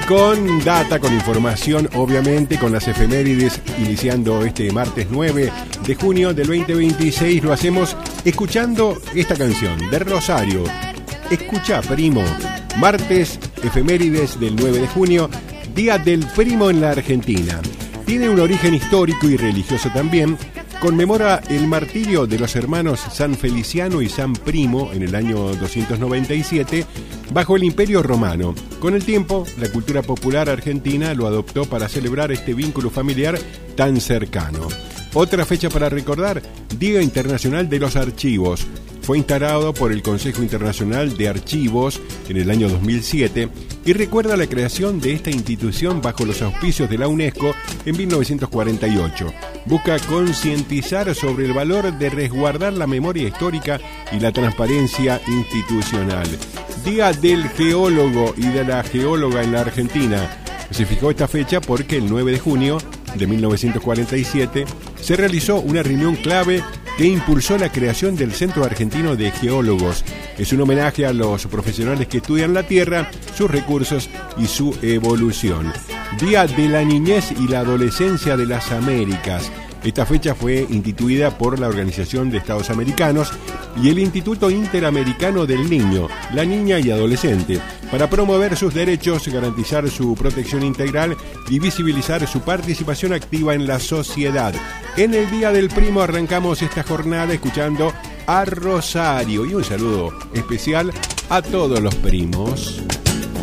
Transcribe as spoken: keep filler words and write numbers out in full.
con data, con información, obviamente, con las efemérides, iniciando este martes nueve de junio del veinte veintiséis. Lo hacemos escuchando esta canción de Rosario. Escucha, primo. Martes, efemérides del nueve de junio, Día del Primo en la Argentina. Tiene un origen histórico y religioso también. Conmemora el martirio de los hermanos San Feliciano y San Primo en el año doscientos noventa y siete bajo el Imperio Romano. Con el tiempo, la cultura popular argentina lo adoptó para celebrar este vínculo familiar tan cercano. Otra fecha para recordar, Día Internacional de los Archivos. Fue instaurado por el Consejo Internacional de Archivos en el año dos mil siete y recuerda la creación de esta institución bajo los auspicios de la UNESCO en mil novecientos cuarenta y ocho. Busca concientizar sobre el valor de resguardar la memoria histórica y la transparencia institucional. Día del Geólogo y de la Geóloga en la Argentina. Se fijó esta fecha porque el nueve de junio de mil novecientos cuarenta y siete se realizó una reunión clave que impulsó la creación del Centro Argentino de Geólogos. Es un homenaje a los profesionales que estudian la Tierra, sus recursos y su evolución. Día de la Niñez y la Adolescencia de las Américas. Esta fecha fue instituida por la Organización de Estados Americanos y el Instituto Interamericano del Niño, la Niña y Adolescente, para promover sus derechos, garantizar su protección integral y visibilizar su participación activa en la sociedad. En el Día del Primo arrancamos esta jornada escuchando a Rosario y un saludo especial a todos los primos.